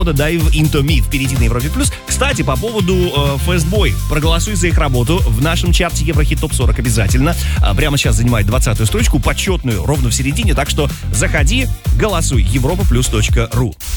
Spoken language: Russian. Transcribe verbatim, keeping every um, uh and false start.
Dive Into Me впереди на Европе Плюс. Кстати, по поводу э, Fastboy, проголосуй за их работу в нашем чарте Еврохит топ сорок обязательно. А, прямо сейчас занимает двадцатую строчку, почетную, ровно в середине, так что заходи, голосуй, европа плюс точка ру.